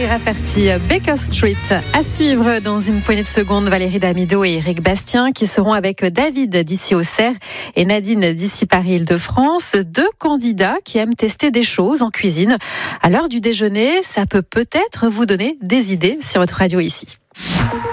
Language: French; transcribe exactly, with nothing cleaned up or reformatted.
Valérie Rafferty, Baker Street. À suivre dans une poignée de secondes, Valérie Damido et Éric Bastien qui seront avec David d'ici Auxerre et Nadine d'ici Paris-Île-de-France. Deux candidats qui aiment tester des choses en cuisine. À l'heure du déjeuner, ça peut peut-être vous donner des idées sur votre radio ici.